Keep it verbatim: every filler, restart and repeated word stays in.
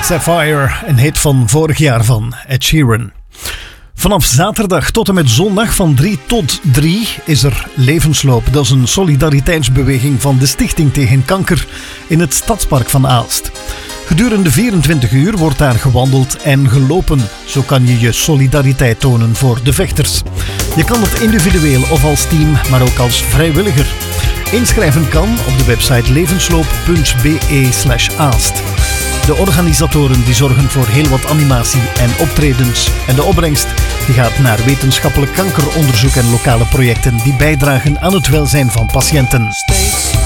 Sapphire, een hit van vorig jaar van Ed Sheeran. Vanaf zaterdag tot en met zondag van drie tot drie is er Levensloop. Dat is een solidariteitsbeweging van de Stichting tegen Kanker in het Stadspark van Aalst. Gedurende vierentwintig uur wordt daar gewandeld en gelopen. Zo kan je je solidariteit tonen voor de vechters. Je kan het individueel of als team, maar ook als vrijwilliger. Inschrijven kan op de website levensloop punt be slash aalst. De organisatoren die zorgen voor heel wat animatie en optredens. En de opbrengst die gaat naar wetenschappelijk kankeronderzoek en lokale projecten die bijdragen aan het welzijn van patiënten. Steeds